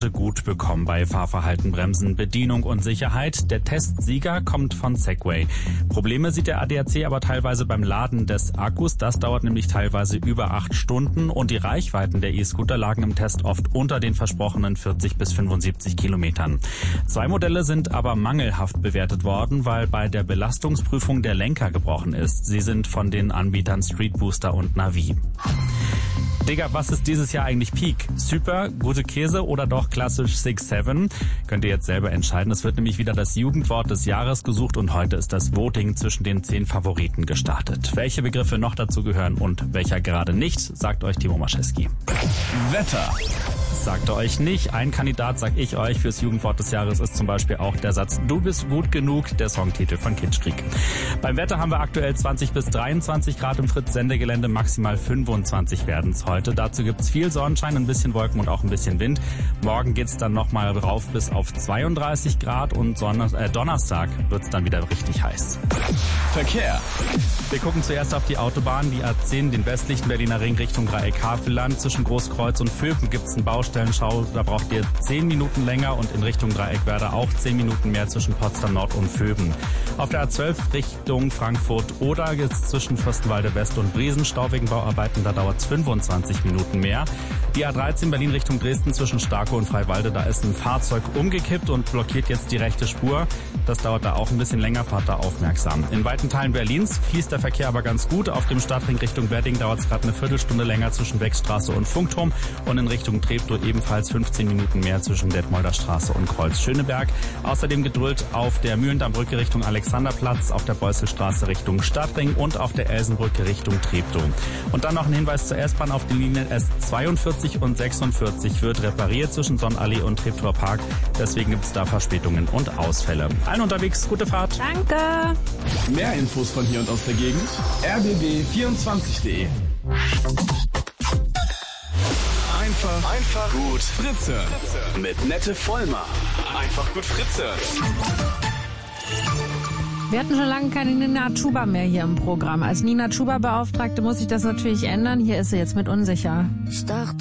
Note gut bekommen bei Fahrverhalten, Bremsen, Bedienung und Sicherheit. Der Testsieger kommt von Segway. Probleme sieht der ADAC aber teilweise beim Laden des Akkus. Das dauert nämlich teilweise über 8 Stunden und die Reichweiten der E-Scooter lagen im Test oft unter den versprochenen 40 bis 75 Kilometern. 2 Modelle sind aber mangelhaft bewertet worden, weil bei der Belastungsprüfung der Lenker gebrochen ist. Sie sind von den Anbietern Street Booster und Navi. Digga, was ist dieses Jahr eigentlich Peak? Super, gute Käse oder doch klassisch 6-7? Könnt ihr jetzt selber entscheiden. Es wird nämlich wieder das Jugendwort des Jahres gesucht und heute ist das Voting zwischen den 10 Favoriten gestartet. Welche Begriffe noch dazu gehören und welcher gerade nicht, sagt euch Timo Maschewski. Wetter. Sagt er euch nicht. Ein Kandidat, sag ich euch, fürs Jugendwort des Jahres ist zum Beispiel auch der Satz "Du bist gut genug", der Songtitel von Kitschkrieg. Beim Wetter haben wir aktuell 20 bis 23 Grad im Fritz-Sendegelände, maximal 25 werden es heute. Dazu gibt's viel Sonnenschein, ein bisschen Wolken und auch ein bisschen Wind. Morgen geht's dann nochmal rauf bis auf 32 Grad und Donnerstag wird's dann wieder richtig heiß. Verkehr. Wir gucken zuerst auf die Autobahn, die A10, den westlichen Berliner Ring Richtung Dreieck Havelland. Zwischen Großkreuz und Vöpen gibt's einen Baustellenschau. Da braucht ihr 10 Minuten länger und in Richtung Dreieckwerder auch 10 Minuten mehr zwischen Potsdam Nord und Vöpen. Auf der A12 Richtung Frankfurt-Oder gibt's zwischen Fürstenwalde West und Briesenstau wegen Bauarbeiten. Da dauert's 25 Minuten mehr. Die A13 Berlin Richtung Dresden zwischen Starkow und Freiwalde. Da ist ein Fahrzeug umgekippt und blockiert jetzt die rechte Spur. Das dauert da auch ein bisschen länger. Fahrt da aufmerksam. In weiten Teilen Berlins fließt der Verkehr aber ganz gut. Auf dem Stadtring Richtung Wedding dauert es gerade eine Viertelstunde länger zwischen Wechstraße und Funkturm und in Richtung Treptow ebenfalls 15 Minuten mehr zwischen Detmolder Straße und Kreuz Schöneberg. Außerdem Geduld auf der Mühlendammbrücke Richtung Alexanderplatz, auf der Beusselstraße Richtung Stadtring und auf der Elsenbrücke Richtung Treptow. Und dann noch ein Hinweis zur S-Bahn auf den Linien S42 und 46 wird repariert zwischen Sonnenallee und Treptower Park. Deswegen gibt es da Verspätungen und Ausfälle. Allen unterwegs, gute Fahrt. Danke. Mehr Infos von hier und aus der Gegend. rbb24.de. Einfach gut Fritze. Mit Nette Vollmer. Einfach gut Fritze. Wir hatten schon lange keine Nina Chuba mehr hier im Programm. Als Nina Chuba Beauftragte muss ich das natürlich ändern. Hier ist sie jetzt mit Unsicher.